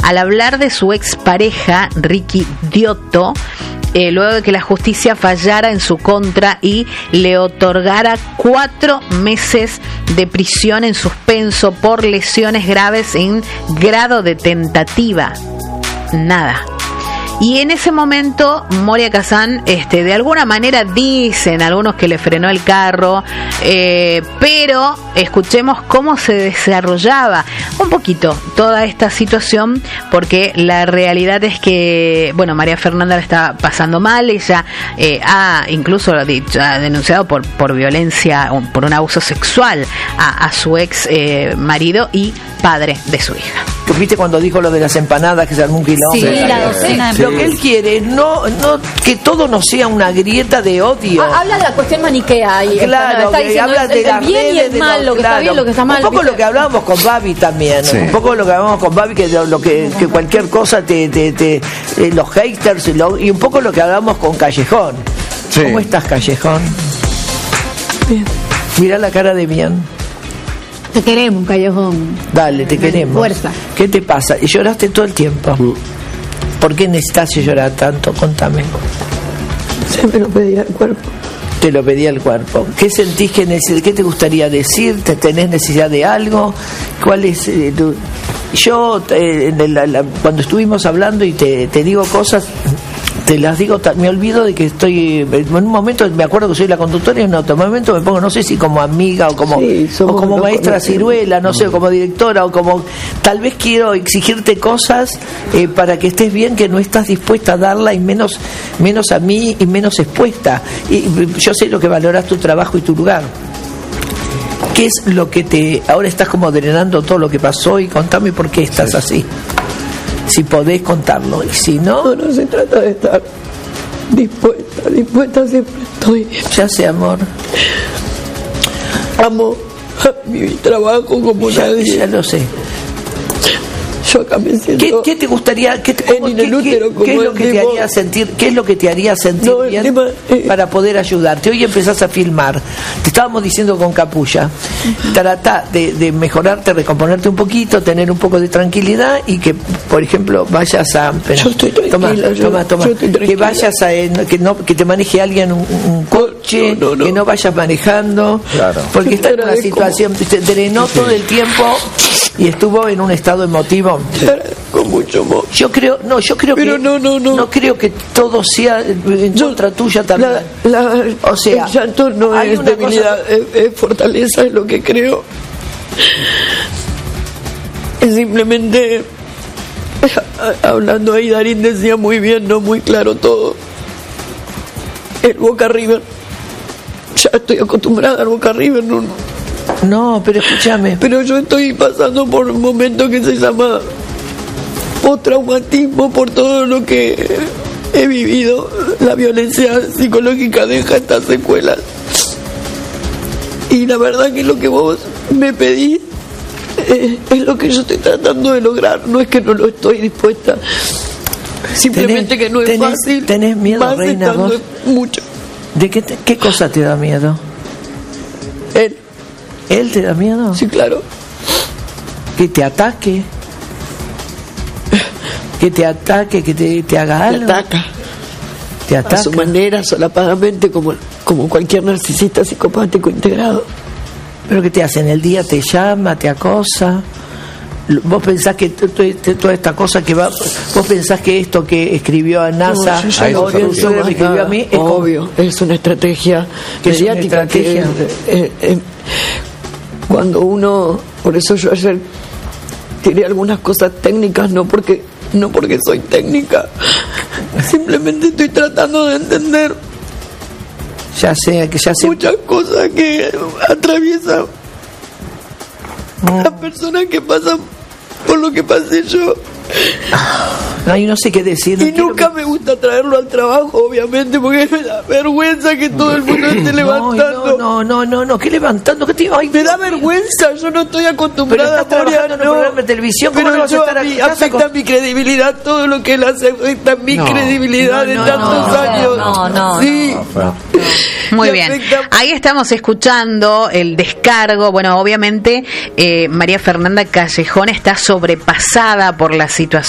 al hablar de su expareja, Ricky Diotto, luego de que la justicia fallara en su contra y le otorgara 4 meses de prisión en suspenso por lesiones graves en grado de tentativa. Nada. Y en ese momento Moria Kazan, de alguna manera dicen algunos que le frenó el carro, pero escuchemos cómo se desarrollaba un poquito toda esta situación, porque la realidad es que, bueno, María Fernanda la está pasando mal. Ella ha incluso ha denunciado por violencia, por un abuso sexual a su ex marido y padre de su hija. ¿Viste cuando dijo lo de las empanadas, que se armó un quilombo? Sí, la docena. Lo que él quiere es no que todo no sea una grieta de odio. Habla de la cuestión maniquea ahí. Claro, está diciendo habla de el bien y el mal, lo que está bien, lo que está mal. Un poco lo que hablábamos con Babi también, sí. Un poco lo que hablábamos con Babi, que cualquier cosa los haters y un poco lo que hablábamos con Callejón. Sí. ¿Cómo estás, Callejón? Bien. Mirá la cara de bien. Te queremos, Callejón. Dale, te queremos. Fuerza. ¿Qué te pasa? Y lloraste todo el tiempo. ¿Por qué necesitas llorar tanto? Contame. Se me lo pedía el cuerpo. Te lo pedía el cuerpo. ¿Qué sentís que qué te gustaría decir? ¿Tenés necesidad de algo? ¿Cuál es Yo, cuando estuvimos hablando y te digo cosas, te las digo, me olvido de que estoy, en un momento me acuerdo que soy la conductora y en otro momento me pongo, no sé si como amiga o como maestra ciruela, no sé, o como directora, o como, tal vez quiero exigirte cosas para que estés bien, que no estás dispuesta a darla, y menos a mí y menos expuesta. Y yo sé lo que valoras tu trabajo y tu lugar. ¿Qué es lo que ahora estás como drenando todo lo que pasó? Y contame por qué estás así. Si podés contarlo, y si no... No se trata de estar dispuesta siempre estoy. Ya sé, amor. Amo a mi trabajo como nadie. Ya lo sé. Yo acá me siento... ¿Qué te gustaría? ¿Qué es lo que te haría sentir? ¿Qué es lo que te haría sentir bien para poder ayudarte? Hoy empezás a filmar. Te estábamos diciendo con Capulla. Trata de mejorarte, recomponerte un poquito, tener un poco de tranquilidad y que, por ejemplo, vayas a... Yo estoy tranquila. Toma. Que vayas a... que te maneje alguien un coche, no. Que no vayas manejando. Claro. Porque está en una situación... Se drenó todo el tiempo y estuvo en un estado emotivo. Con mucho amor. Yo creo que no creo que todo sea en contra tuya también. O sea, el llanto no es debilidad, es fortaleza, es lo que creo. Es simplemente, hablando ahí, Darín decía muy bien, no muy claro todo. El Boca River, ya estoy acostumbrada al Boca River, no, pero escúchame. Pero yo estoy pasando por un momento que se llama postraumatismo, por todo lo que he vivido. La violencia psicológica deja estas secuelas. Y la verdad que lo que vos me pedís es lo que yo estoy tratando de lograr. No es que no lo estoy dispuesta. Simplemente que no es fácil. ¿Tenés miedo, reina, vos? Mucho. ¿De qué cosa te da miedo? ¿Él te da miedo? Sí, claro. ¿Que te ataque? ¿Que te ataque? ¿Que te haga algo? Te ataca. A su manera, solapadamente, como cualquier narcisista psicopático integrado. ¿Pero qué te hace? ¿En el día te llama, te acosa? ¿Vos pensás que toda esta cosa que va... ¿Vos pensás que esto que escribió a NASA... No, me escribió a mí? Es obvio, es una estrategia mediática. Cuando uno... Por eso yo ayer tiré algunas cosas técnicas, no porque soy técnica, simplemente estoy tratando de entender ya sé muchas cosas que atraviesan las personas que pasan por lo que pasé yo. No, yo no sé qué decir. Y nunca me gusta traerlo al trabajo, obviamente, porque me da vergüenza que todo el mundo esté levantando. No, ¿qué levantando? ¿Qué te... me da vergüenza, yo no estoy acostumbrada a Moria, en un programa de televisión. ¿Cómo no vas a estar aquí? Afecta mi credibilidad, todo lo que él hace afecta mi credibilidad de tantos años. Sí. Muy bien, ahí estamos escuchando el descargo. Bueno, obviamente María Fernanda Callejón está sobrepasada por la situación